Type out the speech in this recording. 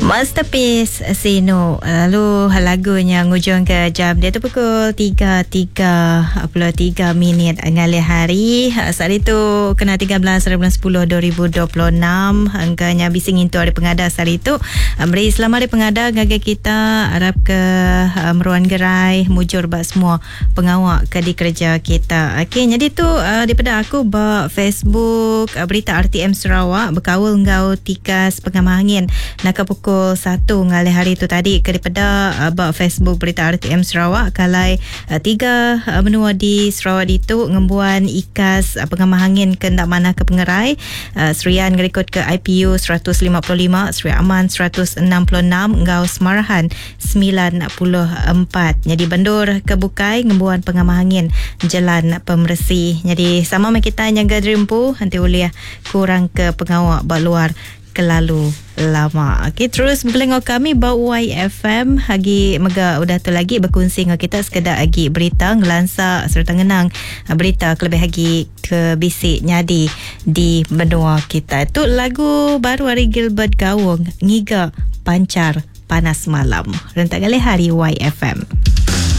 Masterpiece Sino. Lalu lagunya ngujung ke jam dia tu pukul 3.33 ngalih hari. Saat itu kena 13 bulan 10 2026. Angkanya bising itu hari pengada saat itu. Beri selamat hari pengada gagal kita harap ke meruan gerai mujur bak semua pengawak ke di kerja kita. Okey, jadi tu daripada aku bak Facebook berita RTM Sarawak berkawal ngau tikas pengamah angin nak pukul 1 ngalih hari tu tadi daripada bak Facebook berita RTM Sarawak kalai 3 menua di Sarawak itu ngembuan ikas pengamah angin ke ndak mana ke pengerai Serian ngerikut ke IPU 155 Seri Aman 166 ngau Semarahan 94. Jadi bendur ke Bukai ngembuan pengamah angin jalan pembersih. Jadi sama kita nyaga Dreampu nanti uliah kurang ke pengawak bak luar kelalu lama. Okey, terus berkelengok kami bau YFM hagi mega udah tu lagi berkongsi dengan kita sekedar lagi berita ngelansak serta ngenang berita kelebih hagi ke bisik nyadi di benua kita. Itu lagu baru hari Gilbert Gawong Ngiga Pancar Panas Malam. Rentak kali hari YFM.